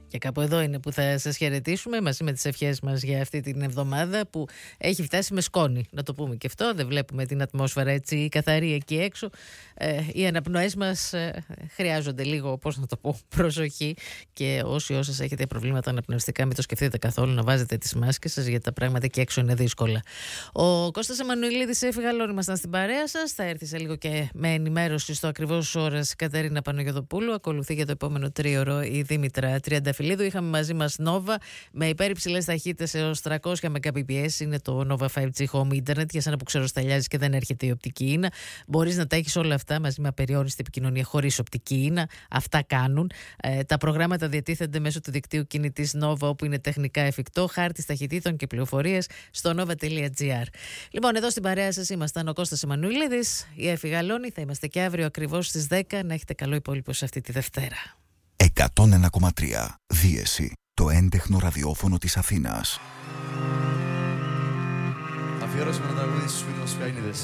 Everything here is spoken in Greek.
Και κάπου εδώ είναι που θα σας χαιρετήσουμε μαζί με τις ευχές μας για αυτή την εβδομάδα που έχει φτάσει με σκόνη. Να το πούμε και αυτό, δεν βλέπουμε την ατμόσφαιρα έτσι καθαρή εκεί έξω. Οι αναπνοές μας χρειάζονται λίγο, πώς να το πω, προσοχή. Και όσες έχετε προβλήματα αναπνευστικά, μην το σκεφτείτε καθόλου να βάζετε τις μάσκες σας, γιατί τα πράγματα εκεί έξω είναι δύσκολα. Ο Κώστας Εμμανουηλίδης έφυγε, όλοι ήμασταν στην παρέα σας. Θα έρθει σε λίγο και με ενημέρωση στο ακριβώς ώρας Κατερίνα Παναγιωτοπούλου. Ακολουθεί για το επόμενο τρίωρο η Δήμητρα Τριανταφυλλίδου. Είχαμε μαζί μας Nova με υπέρυψηλές ταχύτητες έως 300 Mbps. Είναι το Nova 5G Home Internet. Για σένα που ξεροσταλιάζεις και δεν έρχεται η οπτική ίνα, μπορείς να τα έχεις όλα αυτά μαζί με απεριόριστη επικοινωνία χωρίς οπτική ίνα. Αυτά κάνουν. Τα προγράμματα διατίθενται μέσω του δικτύου κινητής Nova, όπου είναι τεχνικά εφικτό. Χάρτης ταχυτήτων και πληροφορίες στο nova.gr. Λοιπόν, εδώ στην παρέα σας ήμασταν ο Κώστας Εμμανουηλίδης, η Εφη Γαλώνη. Θα είμαστε και αύριο ακριβώς στις 10. Να έχετε καλό υπόλοιπο σε αυτή τη Δευτέρα. 101,3 Δίεση, το έντεχνο ραδιόφωνο της Αθήνας. Αφιέρωσαμε ένα τραγούδι στους φίλους Πιανίδες.